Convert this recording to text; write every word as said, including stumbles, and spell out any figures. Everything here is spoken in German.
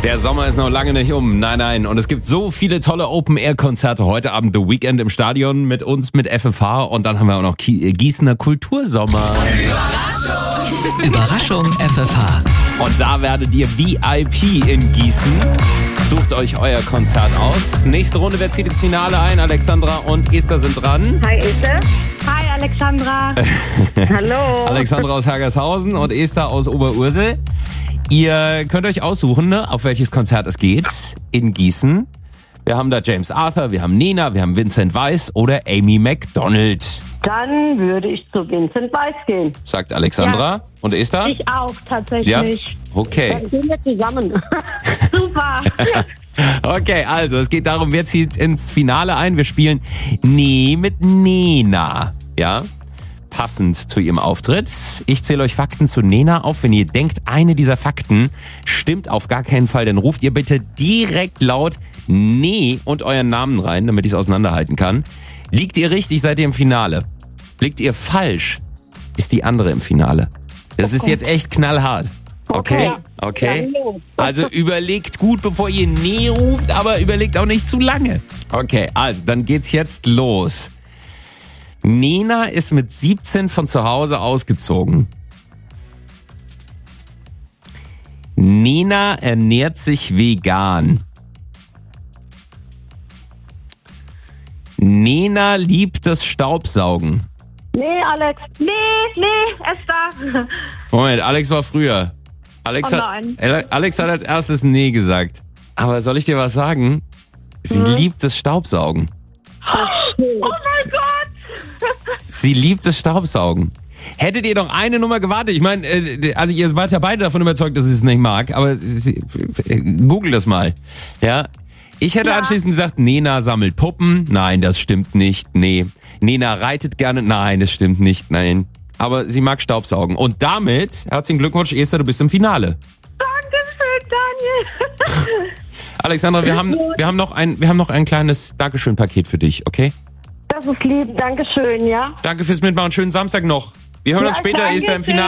Der Sommer ist noch lange nicht um. Nein, nein. Und es gibt so viele tolle Open-Air-Konzerte. Heute Abend The Weekend im Stadion mit uns, mit F F H. Und dann haben wir auch noch Gießener Kultursommer. Überraschung! Überraschung F F H. Und da werdet ihr V I P in Gießen. Sucht euch euer Konzert aus. Nächste Runde, wer zieht ins Finale ein? Alexandra und Esther sind dran. Hi Esther. Hi Alexandra. Hallo. Alexandra aus Hergershausen und Esther aus Oberursel. Ihr könnt euch aussuchen, ne, auf welches Konzert es geht in Gießen. Wir haben da James Arthur, wir haben Nena, wir haben Vincent Weiss oder Amy Macdonald. Dann würde ich zu Vincent Weiss gehen. Sagt Alexandra. Ja. Und Esther? Ich auch, tatsächlich. Ja? Okay. Dann gehen wir zusammen. Super. Okay, also es geht darum, wer zieht ins Finale ein. Wir spielen Nee mit Nena. Ja? Passend zu ihrem Auftritt. Ich zähle euch Fakten zu Nena auf. Wenn ihr denkt, eine dieser Fakten stimmt auf gar keinen Fall, dann ruft ihr bitte direkt laut Nee und euren Namen rein, damit ich es auseinanderhalten kann. Liegt ihr richtig, seid ihr im Finale. Liegt ihr falsch, ist die andere im Finale. Das ist jetzt echt knallhart. Okay? Okay? Also überlegt gut, bevor ihr Nee ruft, aber überlegt auch nicht zu lange. Okay, also dann geht's jetzt los. Nena ist mit siebzehn von zu Hause ausgezogen. Nena ernährt sich vegan. Nena liebt das Staubsaugen. Nee, Alex. Nee, nee, Esther. Moment, Alex war früher. Alex, Oh hat, nein. Alex hat als erstes Nee gesagt. Aber soll ich dir was sagen? Sie Mhm. liebt das Staubsaugen. Oh mein Gott. Sie liebt das Staubsaugen. Hättet ihr noch eine Nummer gewartet? Ich meine, äh, also ihr wart ja beide davon überzeugt, dass sie es nicht mag, aber sie, google das mal. Ja. Ich hätte Ja. anschließend gesagt, Nena sammelt Puppen. Nein, das stimmt nicht. Nee. Nena reitet gerne. Nein, das stimmt nicht. Nein. Aber sie mag Staubsaugen. Und damit, herzlichen Glückwunsch, Esther, du bist im Finale. Dankeschön, Daniel. Alexandra, wir haben, wir haben noch ein, wir haben noch ein kleines Dankeschön-Paket für dich, okay? Das ist lieb, Dankeschön, ja. Danke fürs Mitmachen. Schönen Samstag noch. Wir hören Ja, uns später, danke, Esther, im Finale.